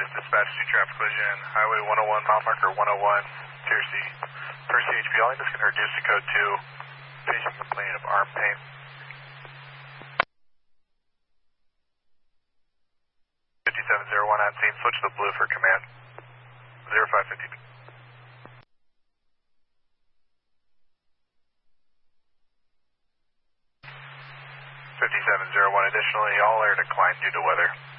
is dispatch to traffic collision, Highway 101, mile marker 101, Tier C. Per CHP, all units can reduce to code 2, patient complaining of arm pain. 5701 on scene, switch to blue for command. 0550. 5701, additionally, all air declined due to weather.